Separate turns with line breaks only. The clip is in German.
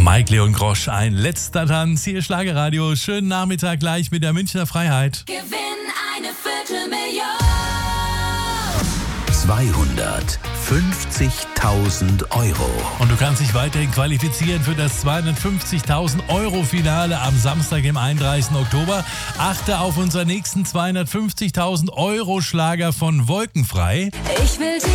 Mike Leon Grosch, ein letzter Tanz. Hier Schlagerradio. Schönen Nachmittag gleich mit der Münchner Freiheit.
Gewinn eine Viertelmillion.
250.000 Euro.
Und du kannst dich weiterhin qualifizieren für das 250.000 Euro Finale am Samstag, im 31. Oktober. Achte auf unseren nächsten 250.000 Euro Schlager von Wolkenfrei.
Ich will